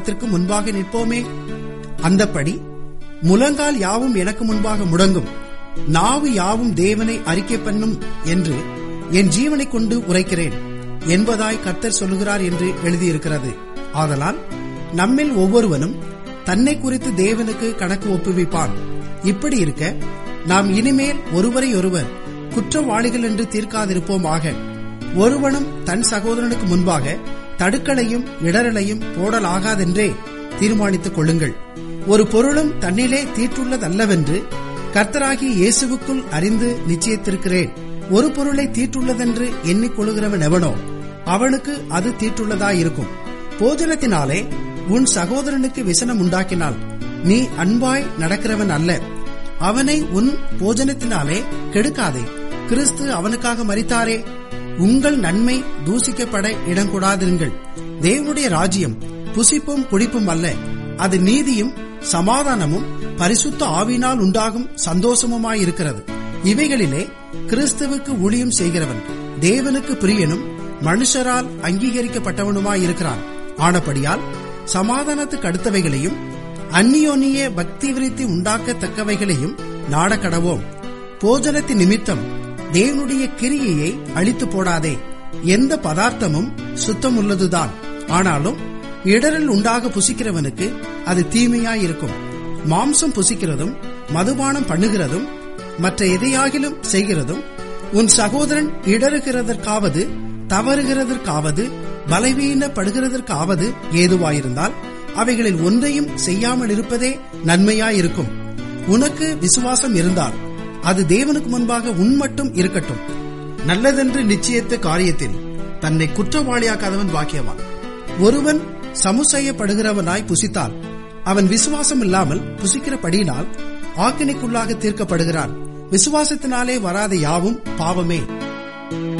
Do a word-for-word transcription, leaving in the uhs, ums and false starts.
நியாயத்திற்கு முன்பாக நிற்போமே. அந்தப்படி முழங்கால் யாவும் எனக்கு முன்பாக முடங்கும், நாவு யாவும் தேவனை அறிக்கை பண்ணும் என்று என் ஜீவனை கொண்டு உரைக்கிறேன் என்பதாய் கர்த்தர் சொல்லுகிறார் என்று எழுதியிருக்கிறது. ஆதலால் நம்மில் ஒவ்வொருவனும் தன்னை குறித்து தேவனுக்கு கணக்கு ஒப்புவிப்பான். இப்படி இருக்க நாம் இனிமேல் ஒருவரை ஒருவர் குற்றவாளிகள் என்று தீர்க்காதிருப்போமாக. ஒருவனும் தன் சகோதரனுக்கு முன்பாக தடுக்கலையும் இடரலையும் போடலாகாதென்றே தீர்மானித்துக் கொள்ளுங்கள். ஒரு பொருளும் தன்னிலே தீட்டுள்ளதல்லவென்று கர்த்தராகிய இயேசுவுக்குள் அறிந்து நிச்சயித்திருக்கிறேன். ஒரு பொருளை தீட்டுள்ளதென்று எண்ணிக்கொள்கிறவன் எவனோ அவனுக்கு அது தீட்டுள்ளதாயிருக்கும். போஜனத்தினாலே உன் சகோதரனுக்கு விசனம் உண்டாக்கினால் நீ அன்பாய் நடக்கிறவன் அல்ல. அவனை உன் போஜனத்தினாலே கெடுக்காதே. கிறிஸ்து அவனுக்காக மரித்தாரே. உங்கள் நன்மை தூசிக்கப்பட இடங்கூடாதிருங்கள். தேவனுடைய ராஜ்யம் புசிப்பும் குடிப்பும் அல்ல, அது நீதியும் சமாதானமும் பரிசுத்த ஆவியினால் உண்டாகும் சந்தோஷமுமாயிருக்கிறது. இவைகளிலே கிறிஸ்துவுக்கு ஊழியம் செய்கிறவன் தேவனுக்கு பிரியனும் மனுஷரால் அங்கீகரிக்கப்பட்டவனுமாயிருக்கிறான். ஆனபடியால் சமாதானத்துக்கு அடுத்தவைகளையும் அந்நியோன்னிய பக்தி விருத்தி உண்டாக்கத்தக்கவைகளையும் நாடக்கடவோம். போஜனத்தின் நிமித்தம் தேவனுடைய கிரியையை அழித்து போடாதே. எந்த பதார்த்தமும் சுத்தமுள்ளதுதான், ஆனாலும் இடரில் உண்டாக புசிக்கிறவனுக்கு அது தீமையாயிருக்கும். மாம்சம் புசிக்கிறதும் மதுபானம் பண்ணுகிறதும் மற்ற எதையாகிலும் செய்கிறதும் உன் சகோதரன் இடறுகிறதற்காவது தவறுகிறதற்காவது பலவீனப்படுகிறதற்காவது ஏதுவாயிருந்தால் அவைகளில் ஒன்றையும் செய்யாமல் இருப்பதே நன்மையாயிருக்கும். உனக்கு விசுவாசம் இருந்தால் அது தேவனுக்கு முன்பாக உன் மட்டும் இருக்கட்டும். நல்லதென்று நிச்சயித்த காரியத்தில் தன்னை குற்றவாளியாக்காதவன் பாக்கியவான். ஒருவன் சமுசெய்யப்படுகிறவனாய் புசித்தால் அவன் விசுவாசம் இல்லாமல் புசிக்கிறபடியினால் ஆக்கினைக்குள்ளாக தீர்க்கப்படுகிறான். விசுவாசத்தினாலே வராத யாவும் பாவமே.